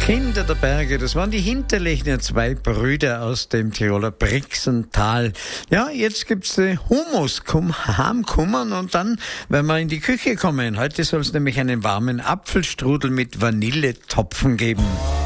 Kinder der Berge, das waren die Hinterlechner, zwei Brüder aus dem Tiroler Brixental. Ja, jetzt gibt's Hummus, heimkommen und dann, wenn wir in die Küche kommen. Heute soll es nämlich einen warmen Apfelstrudel mit Vanilletopfen geben.